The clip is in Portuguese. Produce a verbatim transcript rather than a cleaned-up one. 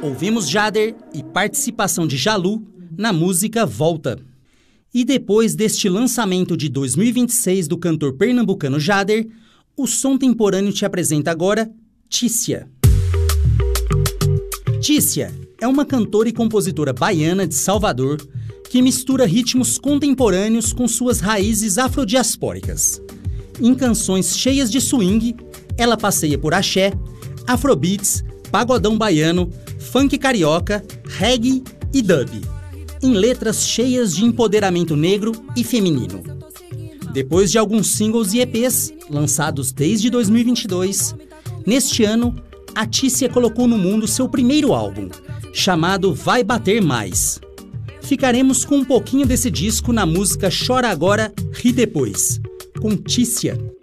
Ouvimos Jader e participação de Jalu na música Volta. E depois deste lançamento de dois mil e vinte e seis do cantor pernambucano Jader, o Som Temporâneo te apresenta agora Tícia. Tícia é uma cantora e compositora baiana de Salvador que mistura ritmos contemporâneos com suas raízes afrodiaspóricas. Em canções cheias de swing, ela passeia por axé, afrobeats, pagodão baiano, funk carioca, reggae e dub, em letras cheias de empoderamento negro e feminino. Depois de alguns singles e E Pês, lançados desde dois mil e vinte e dois, neste ano, a Tícia colocou no mundo seu primeiro álbum, chamado Vai Bater Mais. Ficaremos com um pouquinho desse disco na música Chora Agora, Ri Depois, com Tícia.